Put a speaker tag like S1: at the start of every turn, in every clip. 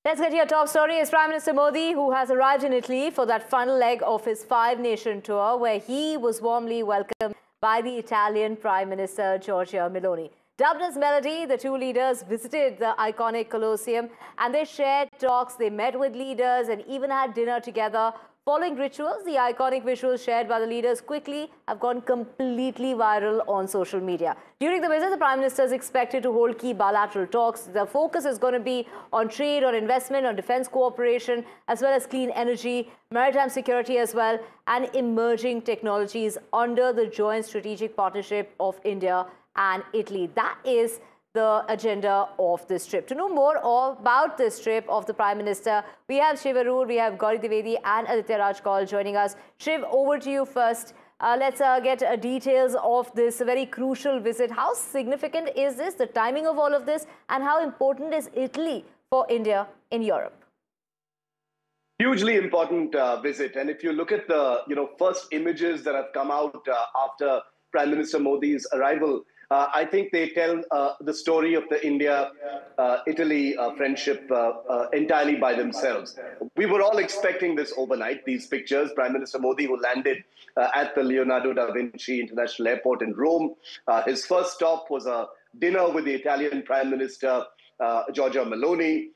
S1: Let's get to your top story. It's Prime Minister Modi, who has arrived in Italy for that final leg of his five-nation tour, where he was warmly welcomed by the Italian Prime Minister Giorgia Meloni. Dubbed as Melody, the two leaders visited the iconic Colosseum and they shared talks. They met with leaders and even had dinner together. Following rituals, the iconic visuals shared by the leaders quickly have gone completely viral on social media. During the visit, the Prime Minister is expected to hold key bilateral talks. The focus is going to be on trade, on investment, on defense cooperation, as well as clean energy, maritime security as well, and emerging technologies under the joint strategic partnership of India and Italy. That is the agenda of this trip. To know more about this trip of the Prime Minister, we have Shiv Arur, we have Gauri Dwivedi and Aditya Raj Kaul joining us. Shiv, over to you first. Let's get details of this very crucial visit. How significant is this, the timing of all of this, and how important is Italy for India in Europe?
S2: Hugely important visit. And if you look at the first images that have come out after Prime Minister Modi's arrival, I think they tell the story of the India-Italy friendship entirely by themselves. We were all expecting this overnight, these pictures. Prime Minister Modi, who landed at the Leonardo da Vinci International Airport in Rome. His first stop was a dinner with the Italian Prime Minister, Giorgia Meloni.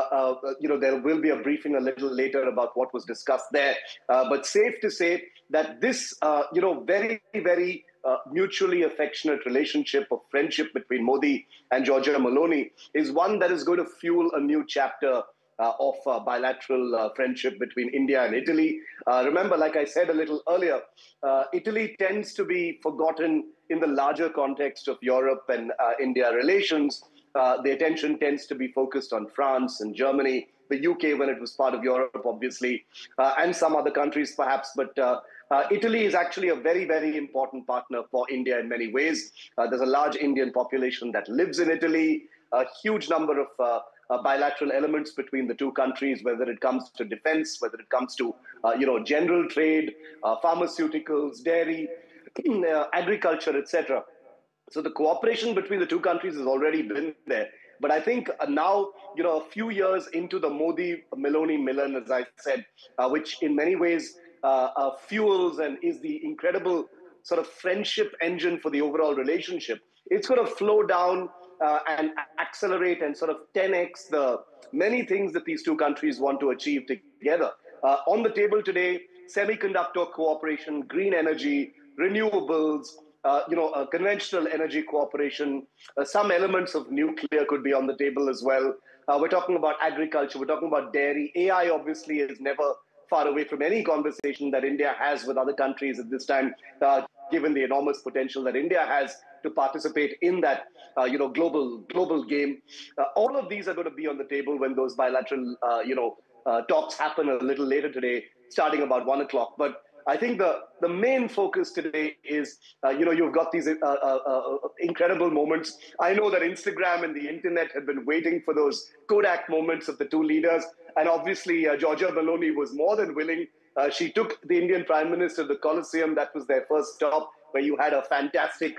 S2: There will be a briefing a little later about what was discussed there. But safe to say that this, very, very mutually affectionate relationship of friendship between Modi and Giorgia Meloni is one that is going to fuel a new chapter of bilateral friendship between India and Italy. Remember, like I said a little earlier, Italy tends to be forgotten in the larger context of Europe and India relations. The attention tends to be focused on France and Germany, the UK when it was part of Europe, obviously, and some other countries perhaps. But Italy is actually a very, very important partner for India in many ways. There's a large Indian population that lives in Italy, a huge number of bilateral elements between the two countries, whether it comes to defense, whether it comes to general trade, pharmaceuticals, dairy, agriculture, etc. So the cooperation between the two countries has already been there. But I think now, a few years into the Modi-Meloni Milan, as I said, which in many ways fuels and is the incredible sort of friendship engine for the overall relationship, it's going to flow down and accelerate and sort of 10x the many things that these two countries want to achieve together. On the table today, semiconductor cooperation, green energy, renewables, conventional energy cooperation, some elements of nuclear could be on the table as well. We're talking about agriculture, we're talking about dairy. AI obviously is never far away from any conversation that India has with other countries at this time, given the enormous potential that India has to participate in that global game. All of these are going to be on the table when those bilateral talks happen a little later today, starting about 1 o'clock. But I think the main focus today is, you've got these incredible moments. I know that Instagram and the internet have been waiting for those Kodak moments of the two leaders. And obviously, Giorgia Meloni was more than willing. She took the Indian Prime Minister to the Colosseum. That was their first stop, where you had a fantastic